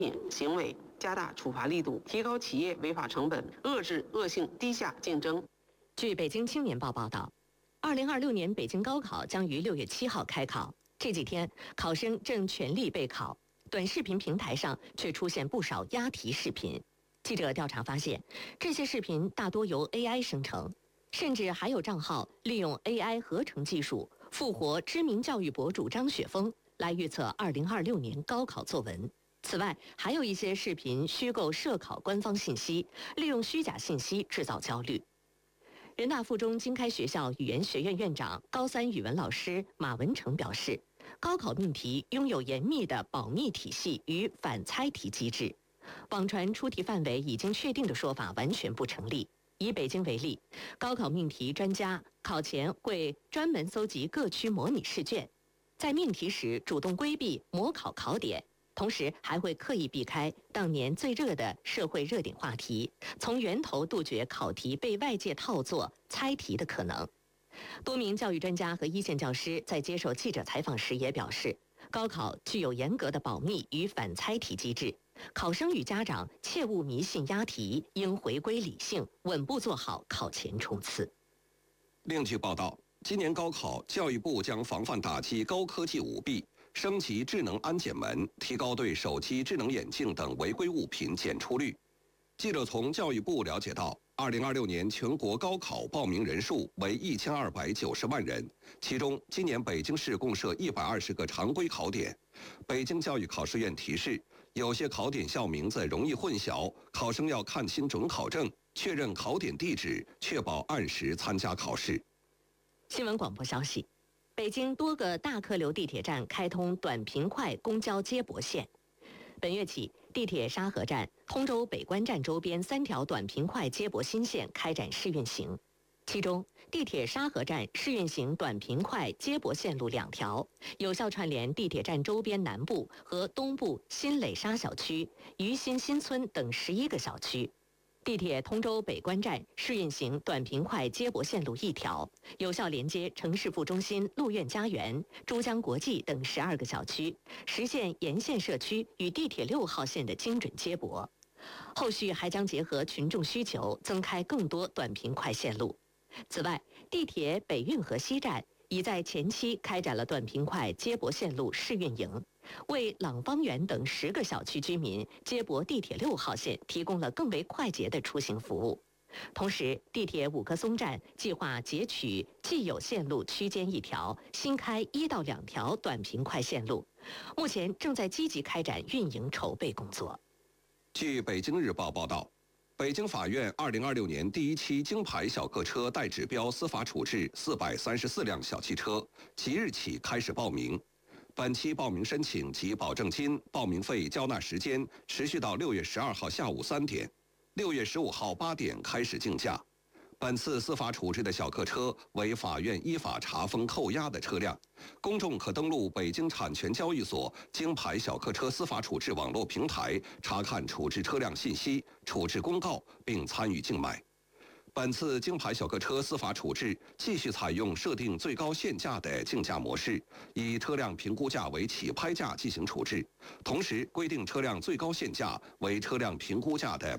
行为，加大处罚力度，提高企业违法成本，遏制恶性低下竞争。 据北京青年报报道，2026年北京高考将于6月7号开考。这几天，考生正全力备考，短视频平台上却出现不少押题视频。记者调查发现，这些视频大多由 AI 生成，甚至还有账号利用 AI 合成技术复活知名教育博主张雪峰来预测2026年高考作文。此外，还有一些视频虚构涉考官方信息，利用虚假信息制造焦虑。人大附中经开学校语言学院院长、高3语文老师马文成表示，高考命题拥有严密的保密体系与反猜题机制。网传出题范围已经确定的说法完全不成立。以北京为例，高考命题专家考前会专门搜集各区模拟试卷，在命题时主动规避模考考点，同时还会刻意避开当年最热的社会热点话题，从源头杜绝考题被外界套作猜题的可能。多名教育专家和一线教师在接受记者采访时也表示，高考具有严格的保密与反猜题机制，考生与家长切勿迷信押题，应回归理性，稳步做好考前冲刺。 另据报道，今年高考，教育部将防范打击高科技舞弊，升级智能安检门，提高对手机、智能眼镜等违规物品检出率。记者从教育部了解到，2026年全国高考报名人数为1290万人，其中今年北京市共设120个常规考点。北京教育考试院提示，有些考点校名字容易混淆，考生要看清准考证，确认考点地址，确保按时参加考试。 新闻广播消息，北京多个大客流地铁站开通短平快公交接驳线。本月起，地铁沙河站、通州北关站周边3条短平快接驳新线开展试运行。其中，地铁沙河站试运行短平快接驳线路2条，有效串联地铁站周边南部和东部新磊沙小区、于新新村等11个小区。地铁通州北关站试运行短平快接驳线路1条，有效连接城市副中心陆苑家园、珠江国际等12个小区，实现沿线社区与地铁6号线的精准接驳。后续还将结合群众需求，增开更多短平快线路。此外，地铁北运河西站已在前期开展了短平快接驳线路试运营，为朗芳园等10个小区居民接驳地铁6号线提供了更为快捷的出行服务。同时，地铁五棵松站计划截取既有线路区间1条，新开1到2条短平快线路，目前正在积极开展运营筹备工作。 据北京日报报道，北京法院2026年第1期京牌小客车待指标司法处置434辆小汽车，即日起开始报名。本期报名申请及保证金、报名费交纳时间持续到6月12号下午3点，6月15号8点开始竞价。本次司法处置的小客车为法院依法查封扣押的车辆，公众可登录北京产权交易所京牌小客车司法处置网络平台查看处置车辆信息、处置公告，并参与竞买。本次京牌小客车司法处置继续采用设定最高限价的竞价模式，以车辆评估价为起拍价进行处置，同时规定车辆最高限价为车辆评估价的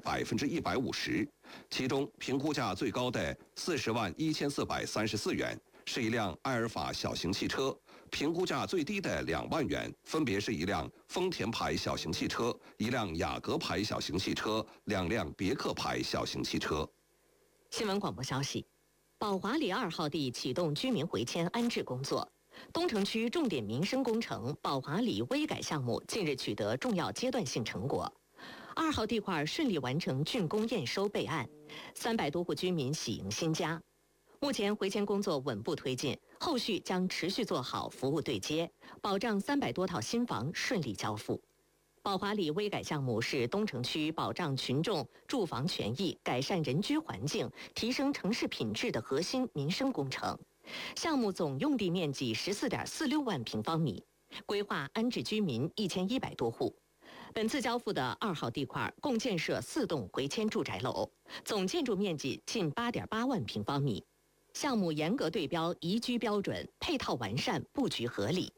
150%，其中评估价最高的401434元是一辆埃尔法小型汽车，评估价最低的2万元分别是一辆丰田牌小型汽车、一辆雅阁牌小型汽车、2辆别克牌小型汽车。 新闻广播消息，宝华里2号地启动居民回迁安置工作。东城区重点民生工程宝华里微改项目近日取得重要阶段性成果，2号地块顺利完成竣工验收备案，300多户居民喜迎新家。目前回迁工作稳步推进，后续将持续做好服务对接，保障300多套新房顺利交付。宝华里微改项目是东城区保障群众住房权益、改善人居环境、提升城市品质的核心民生工程。项目总用地面积14.46万平方米，规划安置居民1100多户。本次交付的2号地块共建设4栋回迁住宅楼，总建筑面积近8.8万平方米。项目严格对标宜居标准，配套完善，布局合理。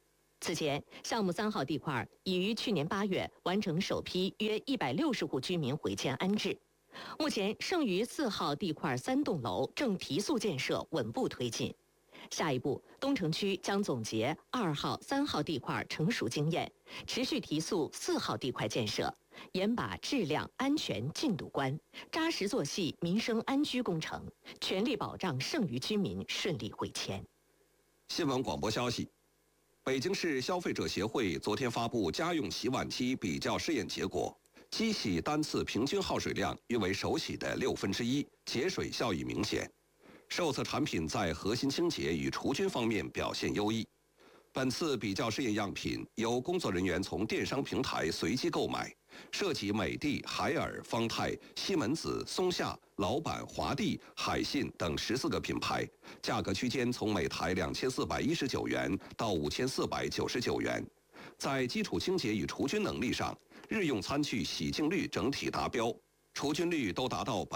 此前，项目3号地块已于去年8月完成首批约160户居民回迁安置。目前，剩余4号地块3栋楼正提速建设，稳步推进。下一步，东城区将总结2号、3号地块成熟经验，持续提速4号地块建设，严把质量、安全进度关，扎实做细民生安居工程，全力保障剩余居民顺利回迁。 新闻广播消息：北京市消费者协会昨天发布家用洗碗机比较试验结果，机洗单次平均耗水量约为手洗的1/6，节水效益明显。受测产品在核心清洁与除菌方面表现优异。本次比较试验样品由工作人员从电商平台随机购买，涉及美的、海尔、方太、西门子、松下、老板、华帝、海信等14个品牌，价格区间从每台2419元到5499元。在基础清洁与除菌能力上，日用餐具洗净率整体达标，除菌率都达到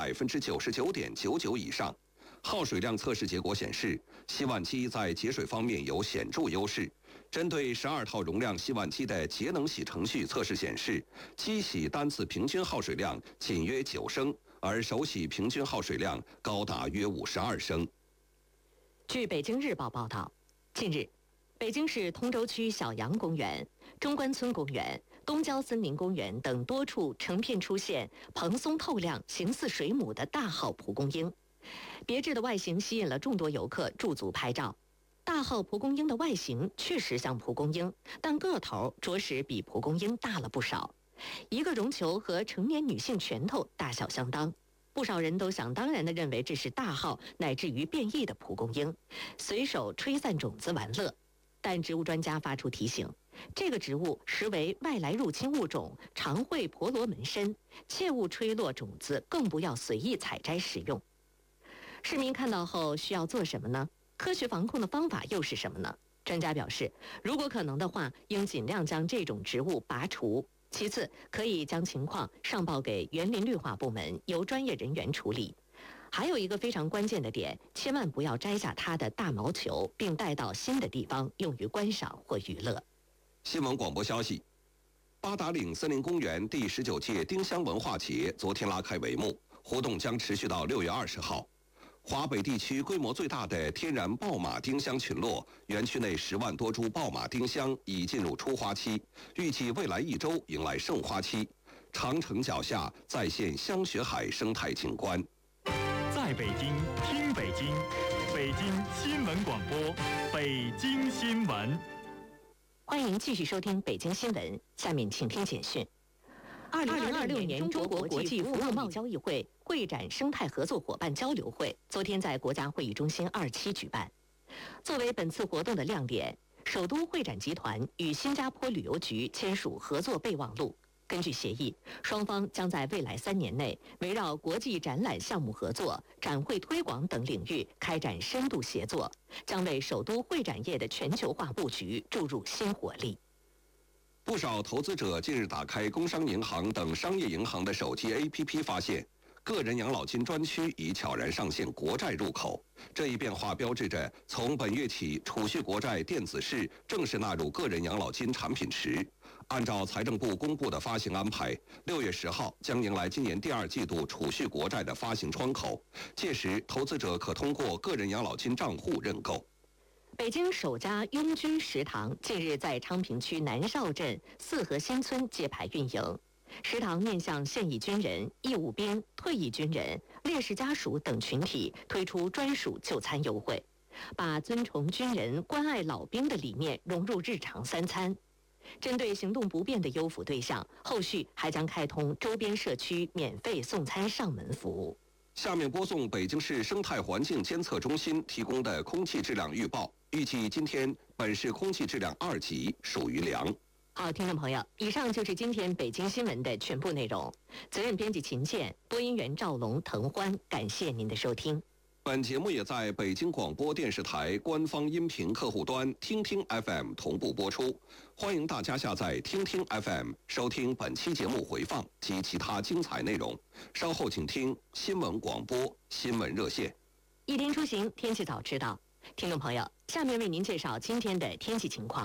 99.99%以上。耗水量测试结果显示，洗碗机在节水方面有显著优势。针对12套容量洗碗机的节能洗程序测试显示，机洗单次平均耗水量仅约9升，而手洗平均耗水量高达约52升。 据北京日报报道，近日，北京市通州区小杨公园、中关村公园、东郊森林公园等多处成片出现蓬松透亮、形似水母的大号蒲公英。别致的外形吸引了众多游客驻足拍照。大号蒲公英的外形确实像蒲公英，但个头着实比蒲公英大了不少。一个绒球和成年女性拳头大小相当，不少人都想当然地认为这是大号乃至于变异的蒲公英，随手吹散种子玩乐。但植物专家发出提醒，这个植物实为外来入侵物种，常会婆罗门参，切勿吹落种子，更不要随意采摘食用。市民看到后需要做什么呢？科学防控的方法又是什么呢？专家表示，如果可能的话，应尽量将这种植物拔除。其次，可以将情况上报给园林绿化部门，由专业人员处理。还有一个非常关键的点，千万不要摘下它的大毛球，并带到新的地方用于观赏或娱乐。 新闻广播消息：八达岭森林公园第19届丁香文化节昨天拉开帷幕，活动将持续到6月20号。华北地区规模最大的天然爆马丁香群落，园区内10万多株爆马丁香已进入初花期，预计未来1周迎来盛花期。长城脚下再现香雪海生态景观。 在北京听北京，北京新闻广播，北京新闻。 欢迎继续收听北京新闻，下面请听简讯。2026年中国国际服务贸易交易会会展生态合作伙伴交流会昨天在国家会议中心2期举办。作为本次活动的亮点，首都会展集团与新加坡旅游局签署合作备忘录。根据协议，双方将在未来3年内围绕国际展览项目合作、展会推广等领域开展深度协作，将为首都会展业的全球化布局注入新活力。 不少投资者近日打开工商银行等商业银行的手机 APP， 发现个人养老金专区已悄然上线国债入口。这一变化标志着从本月起，储蓄国债电子式正式纳入个人养老金产品池。按照财政部公布的发行安排，6月10号将迎来今年第2季度储蓄国债的发行窗口，届时投资者可通过个人养老金账户认购。 北京首家拥居食堂近日在昌平区南邵镇四河新村揭牌运营。食堂面向现役军人、义务兵、退役军人、烈士家属等群体推出专属就餐优惠，把尊崇军人、关爱老兵的理念融入日常3餐。针对行动不便的优抚对象，后续还将开通周边社区免费送餐上门服务。 下面播送北京市生态环境监测中心提供的空气质量预报，预计今天本市空气质量2级，属于良。 好，听众朋友，以上就是今天北京新闻的全部内容。责任编辑秦健，播音员赵龙、滕欢，感谢您的收听。 本节目也在北京广播电视台官方音频客户端听听 FM 同步播出，欢迎大家下载听听 FM 收听本期节目回放及其他精彩内容。稍后请听新闻广播新闻热线。 一天出行，天气早知道。听众朋友，下面为您介绍今天的天气情况。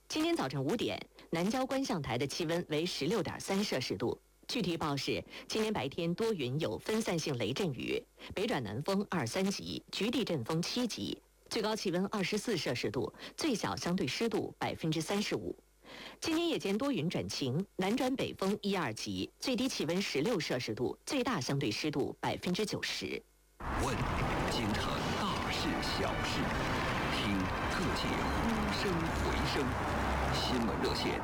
今天早晨5点，南郊观象台的气温为16.3摄氏度。具体报示，今天白天多云有分散性雷阵雨，北转南风2、3级，局地阵风7级，最高气温24摄氏度，最小相对湿度35%。今天夜间多云转晴，南转北风1、2级，最低气温16摄氏度，最大相对湿度90%。 问京城大事小事，听各界呼声回声。新闻热线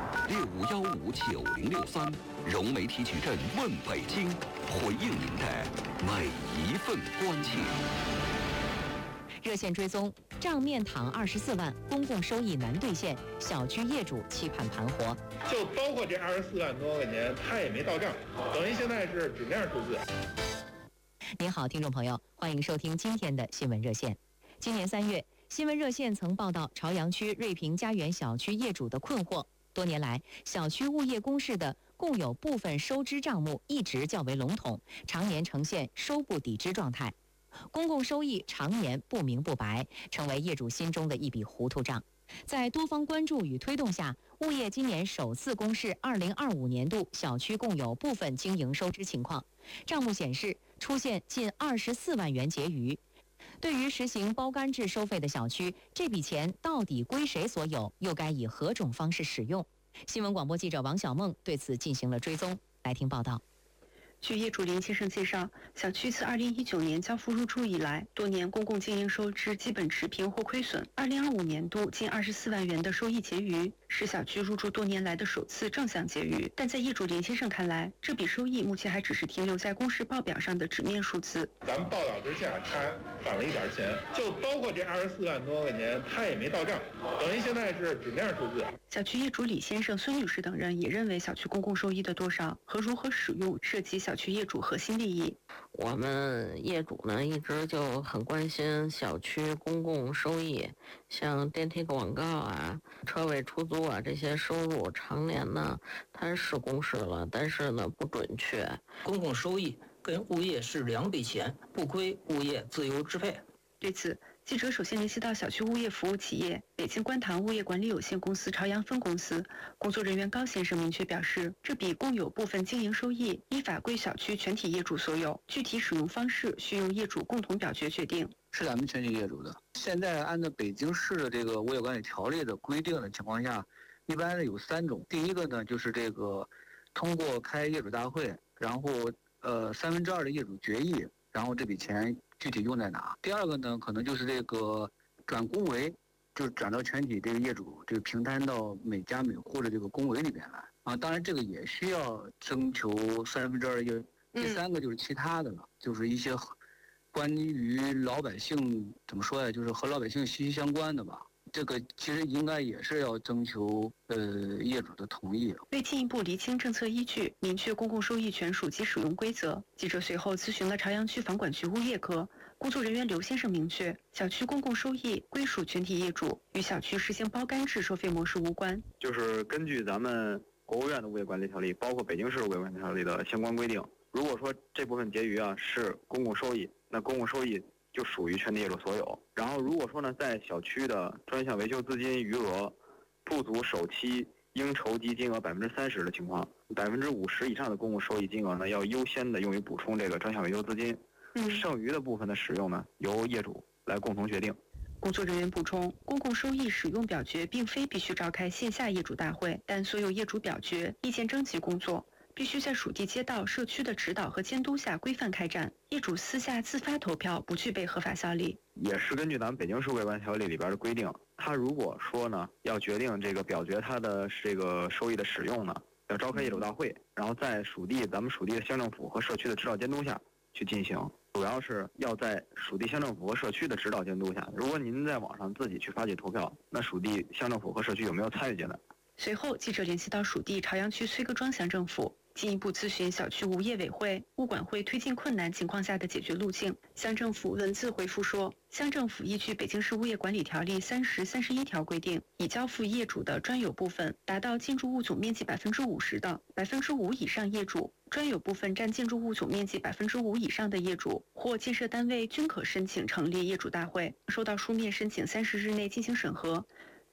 65159063，融媒体矩阵问北京，回应您的每一份关切。 热线追踪：账面躺24万，公共收益难兑现，小区业主期盼盘活。 就包括这24万多块钱，他也没到账，等于现在是纸面数字。 您好，听众朋友，欢迎收听今天的新闻热线。今年3月，新闻热线曾报道朝阳区瑞平家园小区业主的困惑。多年来，小区物业公示的共有部分收支账目一直较为笼统，常年呈现收不抵支状态，公共收益常年不明不白，成为业主心中的一笔糊涂账。在多方关注与推动下，物业今年首次公示2025年度小区共有部分经营收支情况，账目显示出现近24万元结余。对于实行包干制收费的小区，这笔钱到底归谁所有，又该以何种方式使用？新闻广播记者王小梦对此进行了追踪，来听报道。 据业主林先生介绍，小区自2019年交付入住以来，多年公共经营收支基本持平或亏损。2025年度近24万元的收益结余，是小区入住多年来的首次正向结余。但在业主林先生看来，这笔收益目前还只是停留在公示报表上的纸面数字。 咱们报道之下，他返了一点钱，就包括这24万多块钱，他也没到账，等于现在是纸面数字。 小区业主李先生、孙女士等人也认为，小区公共收益的多少和如何使用涉及小区业主核心利益。 我们业主呢一直就很关心小区公共收益，像电梯广告啊、车位出租啊这些收入，常年呢它是公示了，但是呢不准确。 公共收益跟物业是两笔钱，不归物业自由支配。 对此，记者首先联系到小区物业服务企业北京观塘物业管理有限公司朝阳分公司工作人员高先生，明确表示，这笔共有部分经营收益依法归小区全体业主所有，具体使用方式需由业主共同表决决定。 是咱们全体业主的。现在按照北京市的这个物业管理条例的规定的情况下，一般有3种。第一个呢，就是这个通过开业主大会，然后2/3的业主决议，然后这笔钱具体用在哪。第二个呢，可能就是这个转公维，就是转到全体这个业主这个平摊到每家每户的这个公维里边来啊。当然这个也需要征求2/3的业主。第3个就是其他的了，就是一些关于老百姓怎么说呀，就是和老百姓息息相关的吧。这个其实应该也是要征求业主的同意。 为进一步厘清政策依据，明确公共收益权属及使用规则，记者随后咨询了朝阳区房管局物业科工作人员刘先生，明确小区公共收益归属全体业主，与小区实行包干制收费模式无关。 就是根据咱们国务院的物业管理条例，包括北京市物业管理条例的相关规定，如果说这部分结余啊是公共收益，那公共收益就属于全体业主所有。然后如果说呢，在小区的专项维修资金余额不足首期应筹集金额30%的情况，50%以上的公共收益金额呢，要优先的用于补充这个专项维修资金。剩余的部分的使用呢，由业主来共同决定。 工作人员补充，公共收益使用表决并非必须召开线下业主大会，但所有业主表决、意见征集工作必须在属地街道、社区的指导和监督下规范开展。业主私下自发投票不具备合法效力。 也是根据咱们北京市物业管理条例里边的规定，他如果说呢要决定这个表决他的这个收益的使用呢，要召开业主大会，然后在咱们属地的乡政府和社区的指导监督下去进行。主要是要在属地乡政府和社区的指导监督下，如果您在网上自己去发起投票，那属地乡政府和社区有没有参与进来？ 随后，记者联系到属地朝阳区崔各庄乡政府，进一步咨询小区物业委会、物管会推进困难情况下的解决路径。乡政府文字回复说，乡政府依据北京市物业管理条例30、31条规定，已交付业主的专有部分达到建筑物总面积50%的5%以上业主，专有部分占建筑物总面积5%以上的业主或建设单位均可申请成立业主大会，收到书面申请30日内进行审核。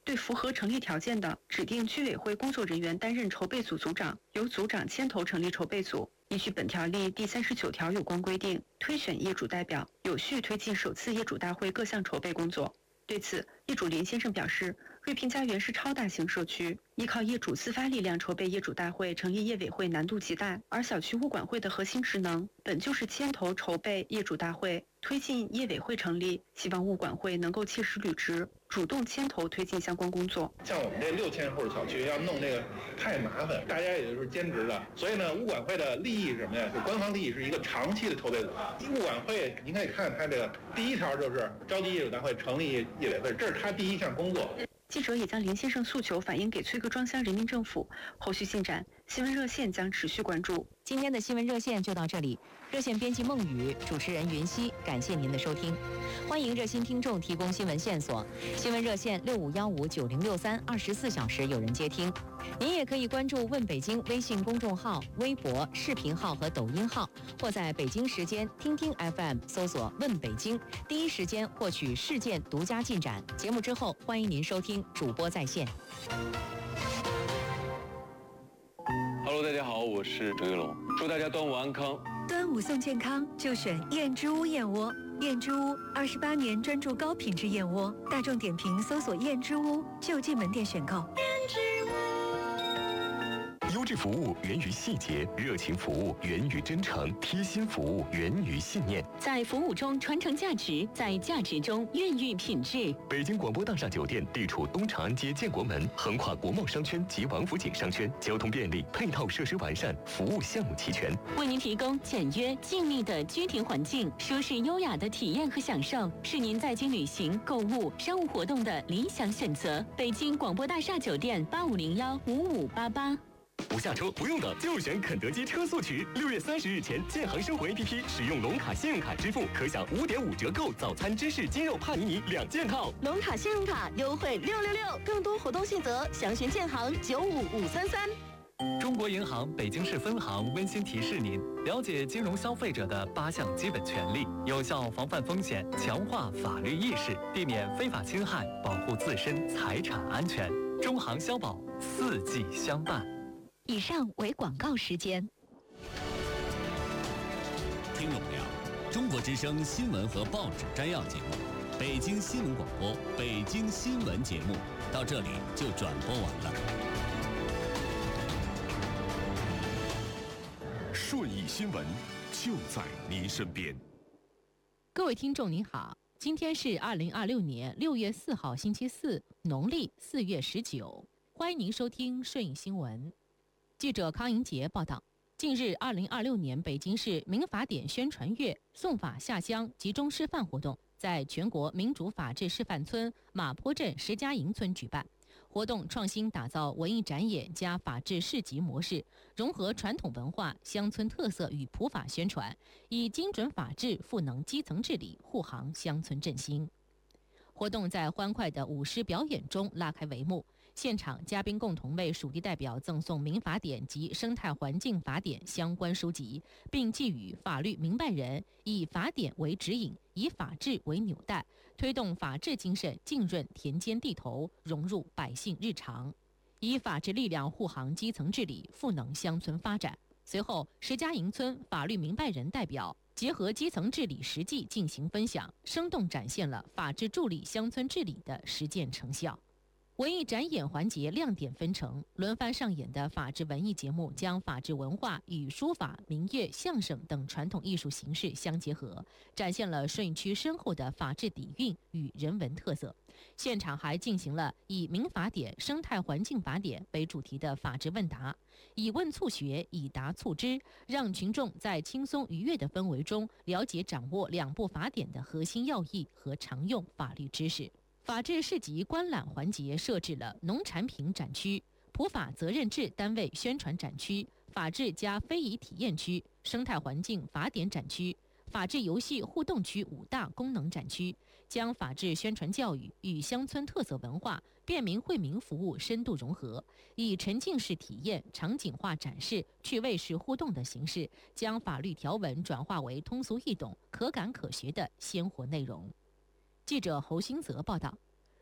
对符合成立条件的，指定居委会工作人员担任筹备组组长，由组长牵头成立筹备组，依据本条例第39条有关规定，推选业主代表，有序推进首次业主大会各项筹备工作。对此，业主林先生表示，瑞平家园是超大型社区，依靠业主自发力量筹备业主大会、成立业委会难度极大，而小区物管会的核心职能本就是牵头筹备业主大会，推进业委会成立，希望物管会能够切实履职，主动牵头推进相关工作。 像我们这6000户的小区，要弄这个太麻烦，大家也就是兼职的，所以呢，物管会的利益是什么呀？就官方利益是一个长期的筹备组。物管会您可以看它这个第一条就是召集业主大会，成立业委会，这是他第一项工作。 记者也将林先生诉求反映给崔各庄乡人民政府，后续进展，新闻热线将持续关注。 今天的新闻热线就到这里，热线编辑孟宇，主持人云熙，感谢您的收听。欢迎热心听众提供新闻线索，新闻热线65159063，24小时有人接听。您也可以关注问北京微信公众号、微博、视频号和抖音号，或在北京时间听听 FM 搜索问北京，第一时间获取事件独家进展。节目之后，欢迎您收听主播在线。 Hello， 大家好，我是周玉龙，祝大家端午安康。 端午送健康，就选燕之屋燕窝。燕之屋28年专注高品质燕窝，大众点评搜索燕之屋，就近门店选购。 优质服务源于细节，热情服务源于真诚，贴心服务源于信念。 在服务中传承价值，在价值中孕育品质。 北京广播大厦酒店地处东长安街建国门，横跨国贸商圈及王府井商圈，交通便利，配套设施完善，服务项目齐全， 为您提供简约静谧的居庭环境，舒适优雅的体验和享受，是您在京旅行、购物、商务活动的理想选择。北京广播大厦酒店85015588。 不下车不用等，就选肯德基车速渠。6月30日前，建行生活 APP 使用龙卡信用卡支付，可享5.5折购早餐芝士鸡肉帕尼尼2件套。 龙卡信用卡优惠666，更多活动细则详询建行95533。 中国银行北京市分行温馨提示您：了解金融消费者的8项基本权利，有效防范风险，强化法律意识，避免非法侵害，保护自身财产安全。中行消保4季相伴。 以上为广告时间。 听众朋友，中国之声新闻和报纸摘要节目，北京新闻广播北京新闻节目到这里就转播完了。 顺义新闻就在您身边。 各位听众您好，今天是2026年6月4号星期四，农历4月19，欢迎您收听顺义新闻。记者康莹杰报道，近日2026年北京市民法典宣传月送法下乡集中示范活动在全国民主法治示范村马坡镇石家营村举办。活动创新打造文艺展演加法治市集模式，融合传统文化、乡村特色与普法宣传，以精准法治赋能基层治理，护航乡村振兴。活动在欢快的舞狮表演中拉开帷幕，现场嘉宾共同为属地代表赠送民法典及生态环境法典相关书籍，并寄语法律明白人以法典为指引，以法治为纽带，推动法治精神浸润田间地头，融入百姓日常，以法治力量护航基层治理，赋能乡村发展。随后，石家营村法律明白人代表结合基层治理实际进行分享，生动展现了法治助力乡村治理的实践成效。文艺展演环节亮点纷呈，轮番上演的法治文艺节目将法治文化与书法、民乐、相声等传统艺术形式相结合，展现了顺义区深厚的法治底蕴与人文特色。现场还进行了以民法典、生态环境法典为主题的法治问答，以问促学，以答促知，让群众在轻松愉悦的氛围中了解掌握2部法典的核心要义和常用法律知识。法治市集观览环节设置了农产品展区、普法责任制单位宣传展区、法治加非遗体验区、生态环境法典展区、法治游戏互动区5大功能展区，将法治宣传教育与乡村特色文化、便民惠民服务深度融合，以沉浸式体验、场景化展示、趣味式互动的形式，将法律条文转化为通俗易懂、可感可学的鲜活内容。记者侯新泽报道，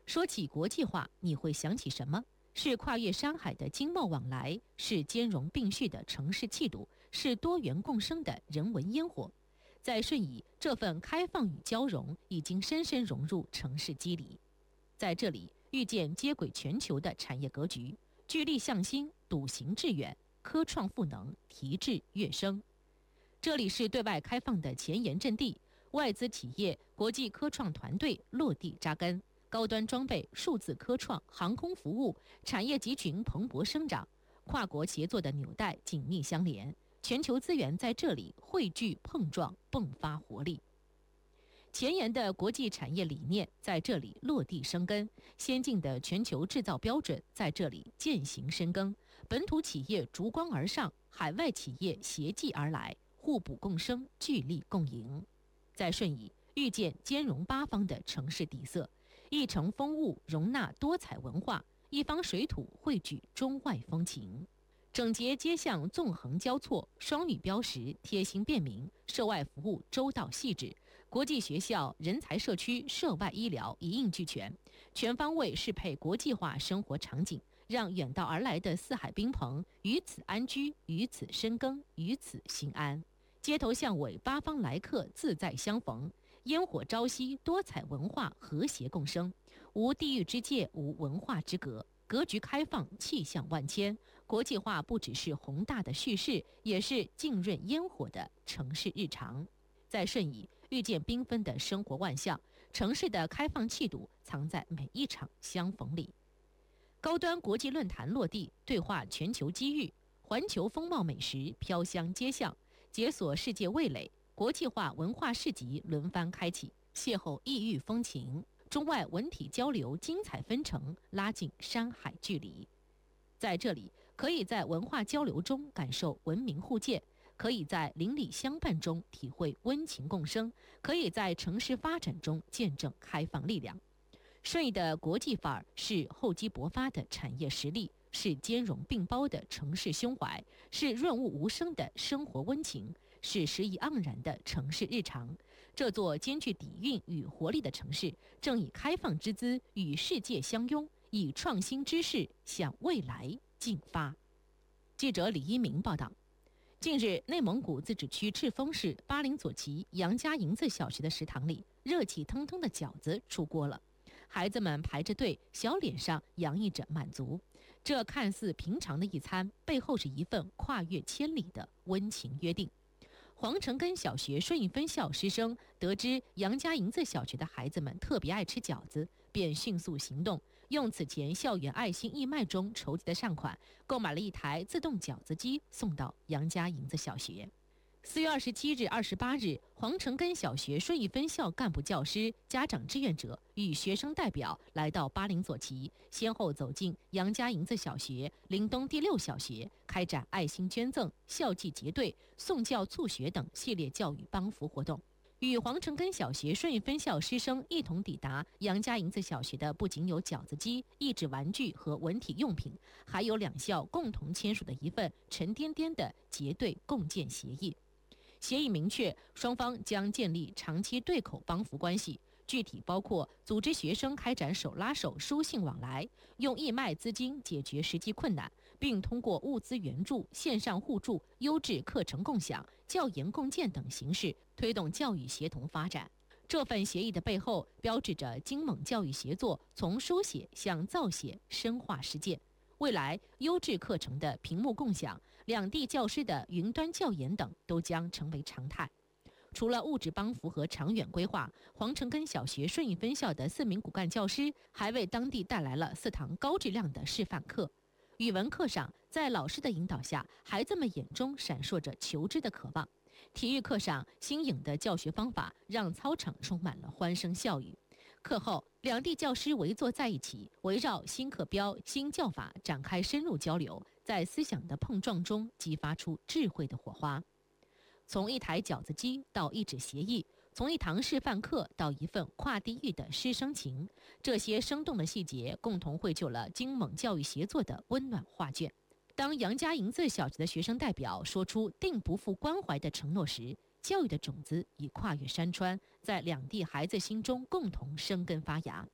说起国际化，你会想起什么？是跨越山海的经贸往来，是兼容并蓄的城市气度，是多元共生的人文烟火。在顺义，这份开放与交融已经深深融入城市肌理。在这里，遇见接轨全球的产业格局，聚力向心，笃行致远，科创赋能，提质跃升。这里是对外开放的前沿阵地，外资企业、国际科创团队落地扎根，高端装备、数字科创、航空服务产业集群蓬勃生长，跨国协作的纽带紧密相连，全球资源在这里汇聚碰撞，迸发活力。前沿的国际产业理念在这里落地生根，先进的全球制造标准在这里渐行深耕，本土企业逐光而上，海外企业携继而来，互补共生，聚力共赢。在顺义，遇见兼容八方的城市底色，一城风物容纳多彩文化，一方水土汇聚中外风情。整洁街巷纵横交错，双语标识贴心便民，涉外服务周到细致，国际学校、人才社区、涉外医疗一应俱全，全方位适配国际化生活场景，让远道而来的四海宾朋于此安居，于此深耕，于此心安。街头巷尾八方来客自在相逢，烟火朝夕，多彩文化和谐共生，无地域之界，无文化之隔，格局开放，气象万千。国际化不只是宏大的叙事，也是浸润烟火的城市日常。在顺义，遇见缤纷的生活万象，城市的开放气度藏在每一场相逢里。高端国际论坛落地，对话全球机遇，环球风貌美食飘香街巷，解锁世界味蕾，国际化文化市集轮番开启，邂逅异域风情，中外文体交流精彩纷呈，拉近山海距离。在这里，可以在文化交流中感受文明互鉴，可以在邻里相伴中体会温情共生，可以在城市发展中见证开放力量。顺义的国际范儿是厚积薄发的产业实力，是兼容并包的城市胸怀，是润物无声的生活温情，是诗意盎然的城市日常。这座兼具底蕴与活力的城市，正以开放之姿与世界相拥，以创新之势向未来进发。记者李一鸣报道。近日，内蒙古自治区赤峰市巴林左旗杨家营子小学的食堂里，热气腾腾的饺子出锅了。孩子们排着队，小脸上洋溢着满足。这看似平常的一餐，背后是一份跨越千里的温情约定。黄城根小学顺义分校师生得知杨家营子小学的孩子们特别爱吃饺子，便迅速行动，用此前校园爱心义卖中筹集的善款，购买了一台自动饺子机，送到杨家营子小学。4月27日、28日，黄城根小学顺义分校干部教师、家长志愿者与学生代表来到巴林左旗，先后走进杨家营子小学、临东第6小学，开展爱心捐赠、校际结对、送教促学等系列教育帮扶活动。与黄城根小学顺义分校师生一同抵达杨家营子小学的，不仅有饺子机、益智玩具和文体用品，还有两校共同签署的一份沉甸甸的结对共建协议。协议明确，双方将建立长期对口帮扶关系，具体包括组织学生开展手拉手书信往来，用义卖资金解决实际困难，并通过物资援助、线上互助、优质课程共享、教研共建等形式推动教育协同发展。这份协议的背后，标志着京蒙教育协作从书写向造写深化实践。未来，优质课程的屏幕共享、两地教师的云端教研等都将成为常态。除了物质帮扶和长远规划，黄城根小学顺义分校的4名骨干教师还为当地带来了4堂高质量的示范课。语文课上，在老师的引导下，孩子们眼中闪烁着求知的渴望。体育课上，新颖的教学方法让操场充满了欢声笑语。课后，两地教师围坐在一起，围绕新课标、新教法展开深入交流，在思想的碰撞中激发出智慧的火花。从一台饺子机到一纸协议，从一堂示范课到一份跨地域的师生情，这些生动的细节共同绘就了京蒙教育协作的温暖画卷。当杨家营子小学的学生代表说出定不负关怀的承诺时，教育的种子已跨越山川，在两地孩子心中共同生根发芽。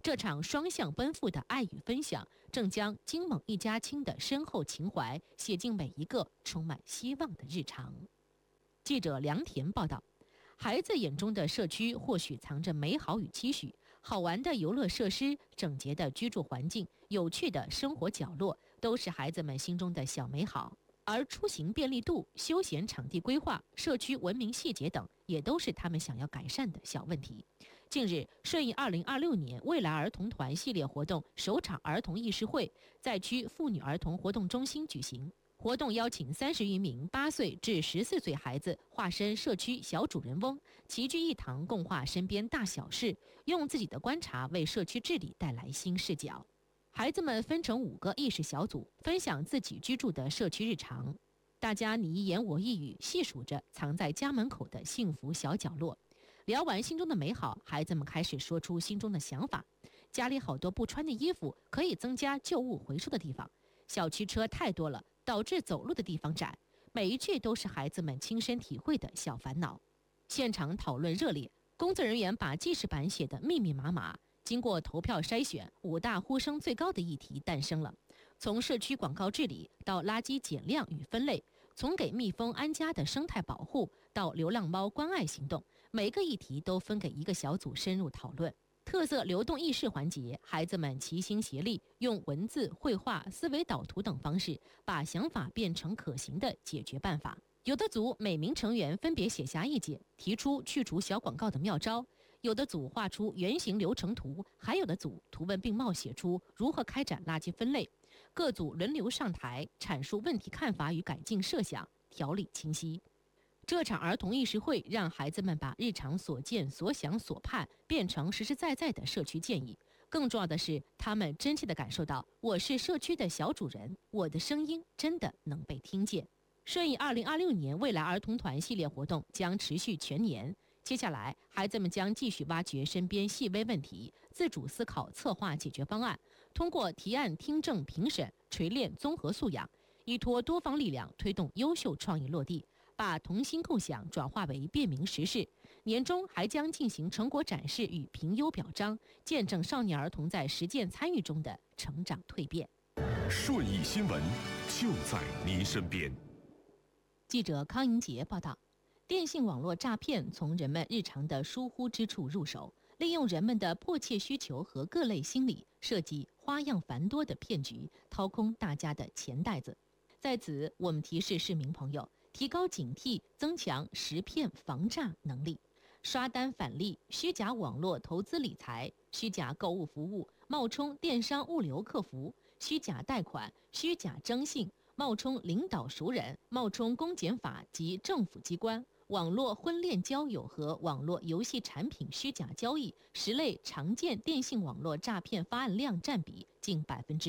这场双向奔赴的爱与分享，正将金猛一家亲的深厚情怀写进每一个充满希望的日常。记者梁田报道，孩子眼中的社区或许藏着美好与期许，好玩的游乐设施、整洁的居住环境、有趣的生活角落，都是孩子们心中的小美好。而出行便利度、休闲场地规划、社区文明细节等，也都是他们想要改善的小问题。近日，顺应2026年未来儿童团系列活动首场儿童议事会在区妇女儿童活动中心举行。活动邀请30余名8岁至14岁孩子化身社区小主人翁，齐聚一堂，共话身边大小事，用自己的观察为社区治理带来新视角。孩子们分成5个意识小组，分享自己居住的社区日常。大家你一言我一语，细数着藏在家门口的幸福小角落。聊完心中的美好，孩子们开始说出心中的想法。家里好多不穿的衣服，可以增加旧物回收的地方。小区车太多了，导致走路的地方窄。每一句都是孩子们亲身体会的小烦恼。现场讨论热烈，工作人员把记事板写得密密麻麻。经过投票筛选，5大呼声最高的议题诞生了。从社区广告治理到垃圾减量与分类，从给蜜蜂安家的生态保护到流浪猫关爱行动，每个议题都分给一个小组深入讨论。特色流动议事环节，孩子们齐心协力，用文字、绘画、思维导图等方式，把想法变成可行的解决办法。有的组每名成员分别写下意见，提出去除小广告的妙招；有的组画出原型流程图，还有的组图文并茂写出如何开展垃圾分类。各组轮流上台，阐述问题看法与改进设想，条理清晰。这场儿童议事会让孩子们把日常所见所想所盼变成实实在在的社区建议。更重要的是，他们真切地感受到我是社区的小主人，我的声音真的能被听见。顺应2026年未来儿童团系列活动将持续全年。接下来，孩子们将继续挖掘身边细微问题，自主思考策划解决方案，通过提案、听证、评审，锤炼综合素养，依托多方力量推动优秀创意落地，把童心构想转化为便民实事。年终还将进行成果展示与评优表彰，见证少年儿童在实践参与中的成长蜕变。 顺义新闻就在您身边。 记者康莹杰报道，电信网络诈骗从人们日常的疏忽之处入手，利用人们的迫切需求和各类心理，设计花样繁多的骗局，掏空大家的钱袋子。在此，我们提示市民朋友提高警惕，增强识骗防诈能力。刷单返利、虚假网络投资理财、虚假购物服务、冒充电商物流客服、虚假贷款、虚假征信、冒充领导熟人、冒充公检法及政府机关、网络婚恋交友和网络游戏产品虚假交易10类常见电信网络诈骗发案量占比近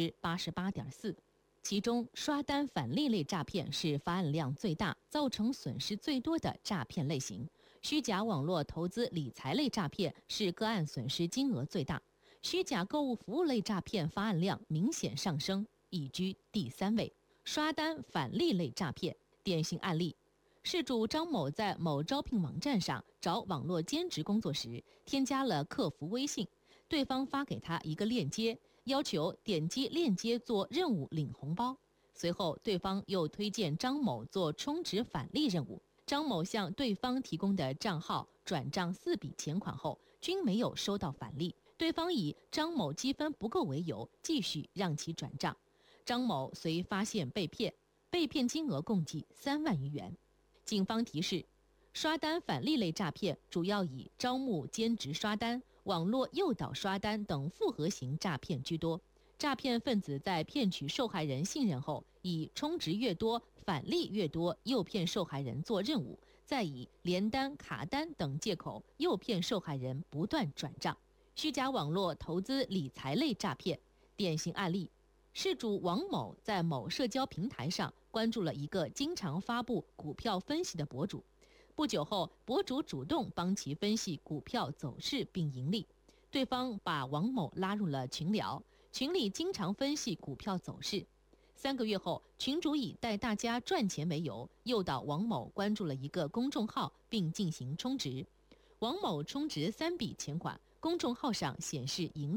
88.4%。其中，刷单返利类诈骗是发案量最大、造成损失最多的诈骗类型。虚假网络投资理财类诈骗是个案损失金额最大。虚假购物服务类诈骗发案量明显上升，已居第3位。刷单返利类诈骗典型案例：事主张某在某招聘网站上找网络兼职工作时，添加了客服微信，对方发给他一个链接，要求点击链接做任务领红包。随后，对方又推荐张某做充值返利任务。张某向对方提供的账号转账4笔钱款后，均没有收到返利。对方以张某积分不够为由，继续让其转账。张某遂发现被骗，被骗金额共计3万余元。警方提示，刷单返利类诈骗主要以招募兼职刷单、网络诱导刷单等复合型诈骗居多。诈骗分子在骗取受害人信任后，以充值越多、返利越多诱骗受害人做任务，再以连单、卡单等借口诱骗受害人不断转账。虚假网络投资理财类诈骗典型案例：事主王某在某社交平台上关注了一个经常发布股票分析的博主，不久后，博主主动帮其分析股票走势并盈利。对方把王某拉入了群聊，群里经常分析股票走势。3个月后，群主以带大家赚钱为由，诱导王某关注了一个公众号并进行充值。王某充值3笔钱款，公众号上显示盈利，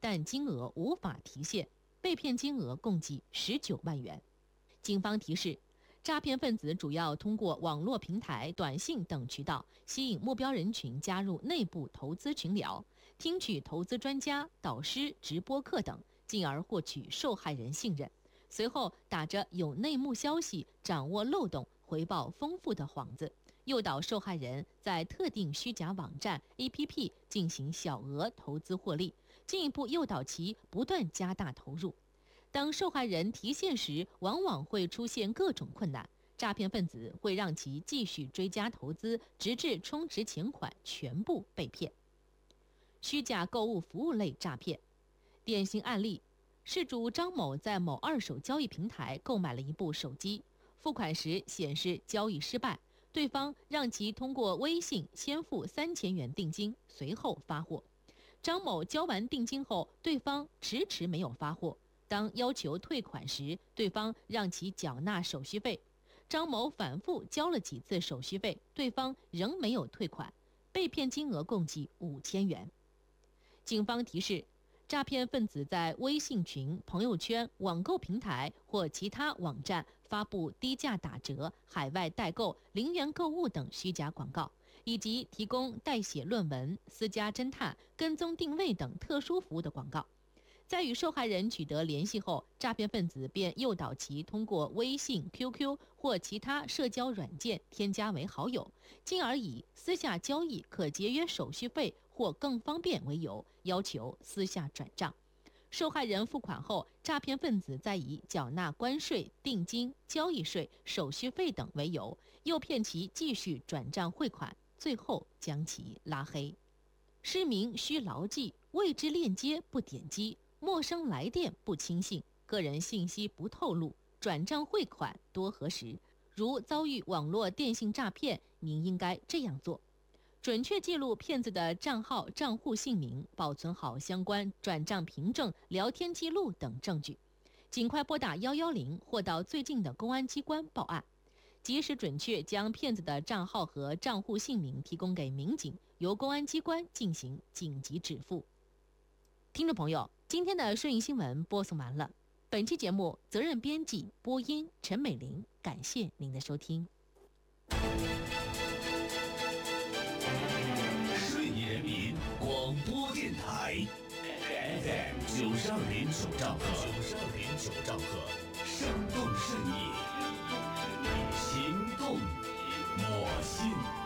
但金额无法提现，被骗金额共计19万元。警方提示，诈骗分子主要通过网络平台、短信等渠道吸引目标人群加入内部投资群聊，听取投资专家、导师直播课等，进而获取受害人信任，随后打着有内幕消息、掌握漏洞、回报丰富的幌子，诱导受害人在特定虚假网站、APP 进行小额投资获利，进一步诱导其不断加大投入。当受害人提现时，往往会出现各种困难，诈骗分子会让其继续追加投资，直至充值钱款全部被骗。虚假购物服务类诈骗，典型案例：事主张某在某二手交易平台购买了一部手机，付款时显示交易失败，对方让其通过微信先付3000元定金，随后发货。张某交完定金后，对方迟迟没有发货。当要求退款时，对方让其缴纳手续费。张某反复交了几次手续费，对方仍没有退款，被骗金额共计5000元。警方提示，诈骗分子在微信群、朋友圈、网购平台或其他网站发布低价打折、海外代购、0元购物等虚假广告，以及提供代写论文、私家侦探、跟踪定位等特殊服务的广告。在与受害人取得联系后，诈骗分子便诱导其通过微信、QQ 或其他社交软件添加为好友，进而以私下交易可节约手续费或更方便为由，要求私下转账。受害人付款后，诈骗分子再以缴纳关税、定金、交易税、手续费等为由，诱骗其继续转账汇款，最后将其拉黑。市民需牢记：未知链接不点击，陌生来电不轻信，个人信息不透露，转账汇款多核实。如遭遇网络电信诈骗，您应该这样做：准确记录骗子的账号、账户姓名，保存好相关转账凭证、聊天记录等证据，尽快拨打110或到最近的公安机关报案，及时准确将骗子的账号和账户姓名提供给民警，由公安机关进行紧急止付。听众朋友，今天的顺义新闻播送完了。本期节目责任编辑播音陈美玲，感谢您的收听。 顺义人民广播电台 FM 92.9兆赫，生动顺义，情动我心。